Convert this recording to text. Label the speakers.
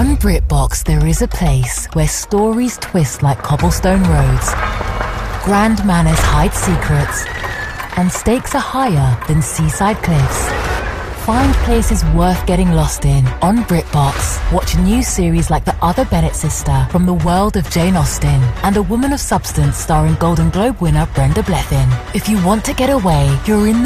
Speaker 1: On BritBox, there is a place where stories twist like cobblestone roads, grand manners hide secrets, and stakes are higher than seaside cliffs. Find places worth getting lost in on BritBox. Watch new series like The Other Bennett Sister from the world of Jane Austen and A Woman of Substance starring Golden Globe winner Brenda Blethyn. If you want to get away, you're in the